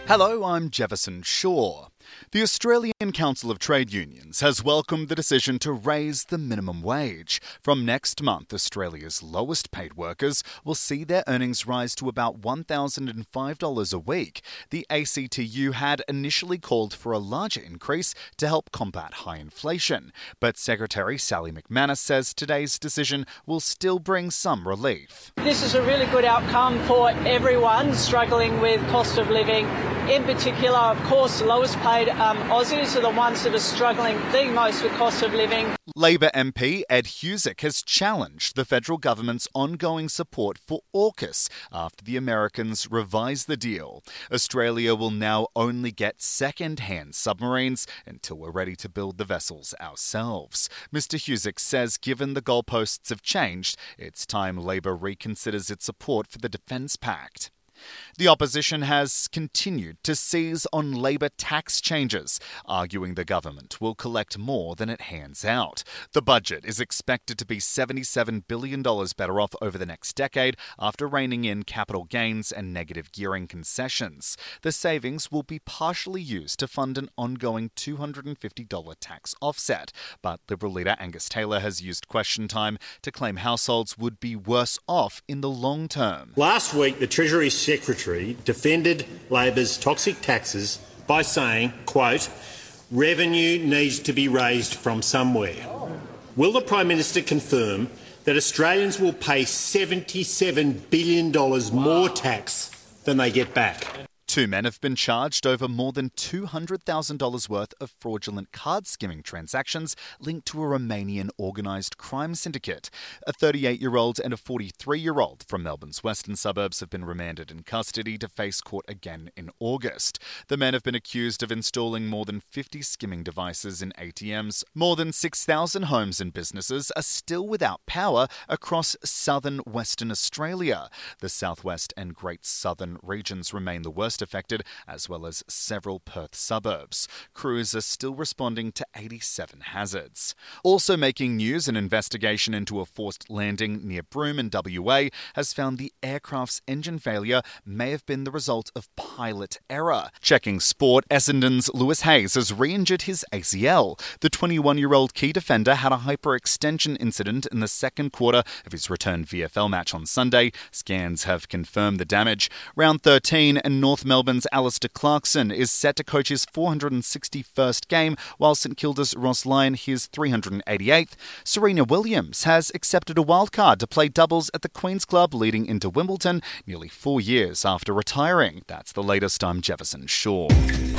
Hello, I'm Jefferson Shaw. The Australian Council of Trade Unions has welcomed the decision to raise the minimum wage. From next month, Australia's lowest paid workers will see their earnings rise to about $1,005 a week. The ACTU had initially called for a larger increase to help combat high inflation, but Secretary Sally McManus says today's decision will still bring some relief. This is a really good outcome for everyone struggling with cost of living. In particular, of course, the lowest paid Aussies are the ones that are struggling the most with cost of living. Labor MP Ed Husic has challenged the federal government's ongoing support for AUKUS after the Americans revised the deal. Australia will now only get second-hand submarines until we're ready to build the vessels ourselves. Mr. Husic says given the goalposts have changed, it's time Labor reconsiders its support for the Defence Pact. The opposition has continued to seize on Labor tax changes, arguing the government will collect more than it hands out. The budget is expected to be $77 billion better off over the next decade after reining in capital gains and negative gearing concessions. The savings will be partially used to fund an ongoing $250 tax offset, but Liberal leader Angus Taylor has used question time to claim households would be worse off in the long term. Last week, the Treasury Secretary defended Labor's toxic taxes by saying, quote, revenue needs to be raised from somewhere. Will the Prime Minister confirm that Australians will pay $77 billion more tax than they get back? Two men have been charged over more than $200,000 worth of fraudulent card skimming transactions linked to a Romanian organised crime syndicate. A 38-year-old and a 43-year-old from Melbourne's western suburbs have been remanded in custody to face court again in August. The men have been accused of installing more than 50 skimming devices in ATMs. More than 6,000 homes and businesses are still without power across southern Western Australia. The southwest and Great Southern regions remain the worst affected, as well as several Perth suburbs. Crews are still responding to 87 hazards. Also making news, an investigation into a forced landing near Broome in WA has found the aircraft's engine failure may have been the result of pilot error. Checking sport, Essendon's Lewis Hayes has re-injured his ACL. The 21-year-old key defender had a hyperextension incident in the second quarter of his return VFL match on Sunday. Scans have confirmed the damage. Round 13 and North Melbourne's Alistair Clarkson is set to coach his 461st game, while St Kilda's Ross Lyon his 388th. Serena Williams has accepted a wildcard to play doubles at the Queen's Club leading into Wimbledon nearly 4 years after retiring. That's the latest. I'm Jefferson Shaw.